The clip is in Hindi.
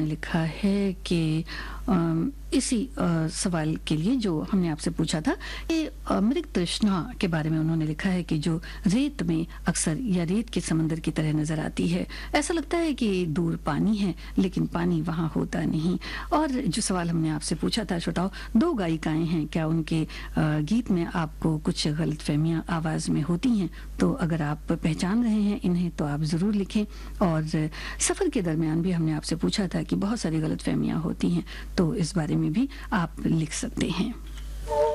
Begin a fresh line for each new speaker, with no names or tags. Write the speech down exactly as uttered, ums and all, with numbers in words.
लिखा है कि अम, इसी अ, सवाल के लिए जो हमने आपसे पूछा था कि अ, मृग तृष्णा के बारे में उन्होंने लिखा है कि जो रेत में अक्सर या रेत के समंदर की तरह नजर आती है। ऐसा लगता है कि दूर पानी है लेकिन पानी वहां होता नहीं। और जो सवाल हमने आपसे पूछा था श्रोताओ, दो गायिकाएं हैं, क्या उनके अ, गीत में आपको कुछ गलतफहमियां आवाज में होती हैं? तो अगर आप पहचान रहे हैं इन्हें तो आप जरूर लिखें। और सफर के दरमियान भी हमने आपसे पूछा था कि बहुत सारी गलतफहमियां होती हैं, तो इस बारे में भी आप लिख सकते हैं।